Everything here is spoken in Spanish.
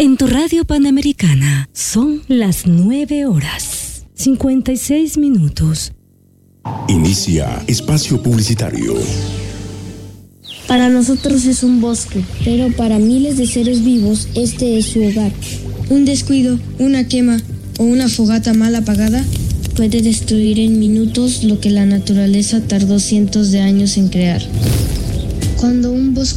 En tu radio Panamericana son las 9:56. Inicia espacio publicitario. Para nosotros es un bosque, pero para miles de seres vivos este es su hogar. Un descuido, una quema o una fogata mal apagada puede destruir en minutos lo que la naturaleza tardó cientos de años en crear. Cuando un bosque